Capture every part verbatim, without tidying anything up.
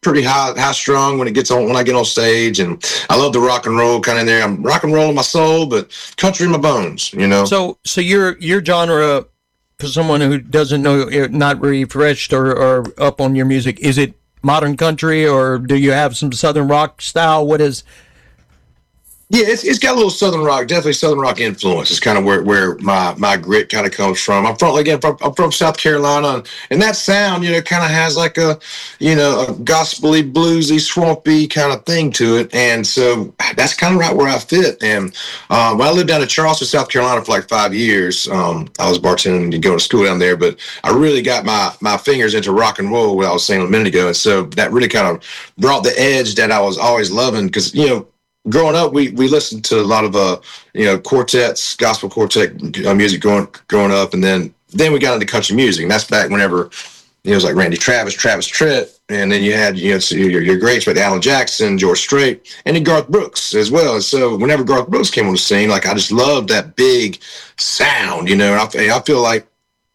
pretty high, high strung when it gets on, when I get on stage. And I love the rock and roll kind of there. I'm rock and roll in my soul, but country in my bones, you know? So, so your, your genre, for someone who doesn't know, not refreshed or, or up on your music, is it modern country, or do you have some Southern rock style? What is... Yeah, it's it's got a little Southern rock, definitely Southern rock influence. It's kind of where, where my my grit kind of comes from. I'm from again, from, I'm from South Carolina, and that sound, you know, kind of has like a, you know, a gospely, bluesy, swampy kind of thing to it, and so that's kind of right where I fit. And um, when I lived down in Charleston, South Carolina, for like five years, um, I was bartending and going to school down there, but I really got my my fingers into rock and roll, what I was saying a minute ago, and so that really kind of brought the edge that I was always loving, because you know. Growing up, we, we listened to a lot of uh you know quartets, gospel quartet uh, music growing growing up, and then then we got into country music, and that's back whenever you know, it was like Randy Travis, Travis Tritt, and then you had you know your, your greats like Alan Jackson, George Strait, and then Garth Brooks as well. And so whenever Garth Brooks came on the scene, like I just loved that big sound, you know. And I, I feel like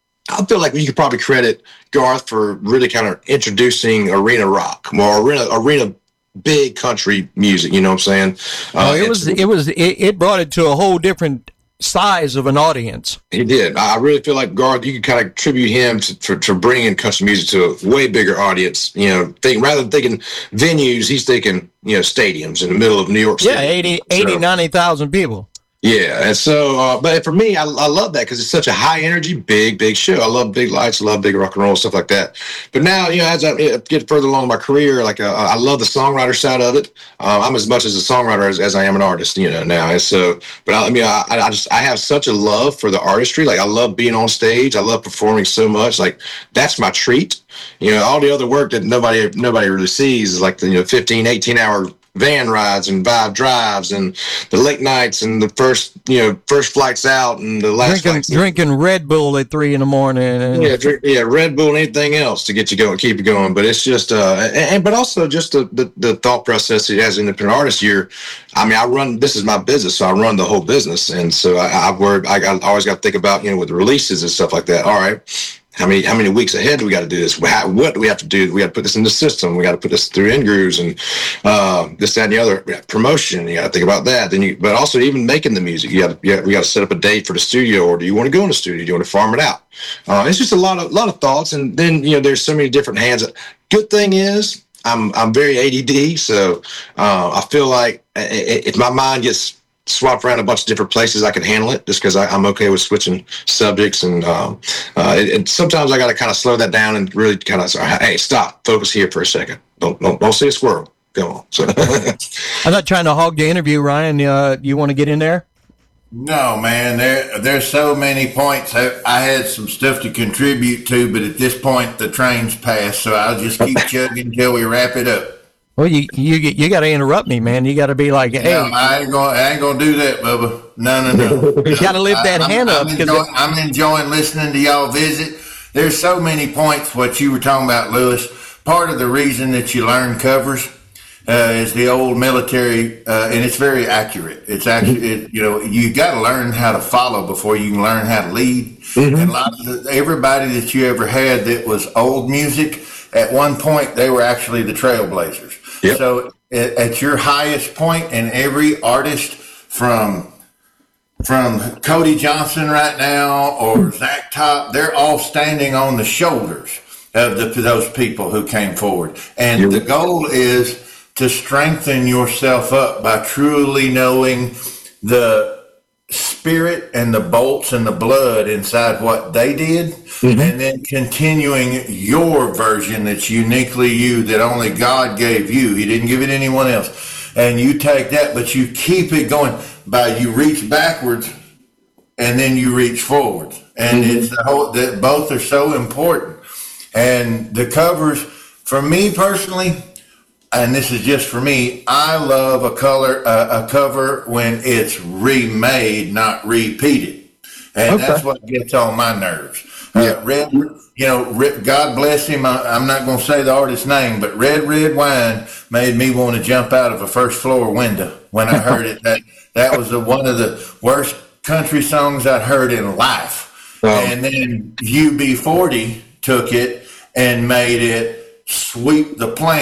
I feel like you could probably credit Garth for really kind of introducing arena rock, more arena arena. big country music, you know what I'm saying? Uh, oh, it was, it was, it, it brought it to a whole different size of an audience. He did. I really feel like Garth, you could kind of attribute him to, to, to bringing country music to a way bigger audience. You know, think, rather than thinking venues, he's thinking, you know, stadiums in the middle of New York City. Yeah, eighty, eighty, ninety thousand people. Yeah, and so, uh, but for me, I, I love that because it's such a high energy, big, big show. I love big lights, I love big rock and roll, stuff like that. But now, you know, as I get further along in my career, like uh, I love the songwriter side of it. Uh, I'm as much as a songwriter as, as I am an artist, you know, now. And so, but I, I mean, I, I just, I have such a love for the artistry. Like I love being on stage. I love performing so much. Like that's my treat. You know, all the other work that nobody, nobody really sees is like the, you know, fifteen, eighteen hour van rides and vibe drives and the late nights and the first, you know, first flights out and the last drinking, drinking Red Bull at three in the morning. And yeah, drink, yeah, Red Bull and anything else to get you going, keep you going. But it's just, uh, and, and but also just the, the, the thought process as an independent artist. You're, I mean, I run, this is my business, so I run the whole business, and so I, I work, I, I always got to think about, you know, with the releases and stuff like that. All right. How many how many weeks ahead do we got to do this? How, what do we have to do? We got to put this in the system. We got to put this through N-Grooves and uh, this, that, and the other. Promotion, you got to think about that. Then you, but also even making the music, you got to, you got, we got to set up a date for the studio, or do you want to go in the studio? Do you want to farm it out? Uh, it's just a lot of lot of thoughts, and then you know there's so many different hands. Good thing is I'm I'm very A D D, so uh, I feel like if my mind gets swap around a bunch of different places, I can handle it just because I'm okay with switching subjects. And um, uh, it, and sometimes I got to kind of slow that down and really kind of say, hey, stop, focus here for a second. Don't don't, don't see a squirrel. Go on. So I'm not trying to hog the interview, Ryan. Uh, you want to get in there? No, man. There there's so many points. I, I had some stuff to contribute to, but at this point the train's passed, so I'll just keep chugging until we wrap it up. Well, you you you got to interrupt me, man. You got to be like, hey, no, I ain't gonna I ain't gonna do that, Bubba. No, no, no. You got to lift that I, hand I'm, up I'm because enjoying, I'm enjoying listening to y'all visit. There's so many points what you were talking about, Lewis. Part of the reason that you learn covers uh, is the old military, uh, and it's very accurate. It's actually, it, you know, you got to learn how to follow before you can learn how to lead. Mm-hmm. And a lot of the, everybody that you ever had that was old music, at one point they were actually the trailblazers. Yep. So at your highest point, and every artist from from Cody Johnson right now or Zach Top, they're all standing on the shoulders of the, those people who came forward. And yep. The goal is to strengthen yourself up by truly knowing the spirit and the bolts and the blood inside what they did, mm-hmm. and then continuing your version that's uniquely you, that only God gave you. He didn't give it to anyone else. And you take that, but you keep it going by you reach backwards and then you reach forward. And mm-hmm. it's the whole, that both are so important. And the covers, for me personally, and this is just for me, I love a color, uh, a cover when it's remade, not repeated, and okay. that's what gets on my nerves. Uh, yeah. Red, you know, Red, God bless him. I, I'm not going to say the artist's name, but Red Red Wine made me want to jump out of a first floor window when I heard it. That that was a, one of the worst country songs I'd heard in life. Um, and then U B forty took it and made it sweep the planet.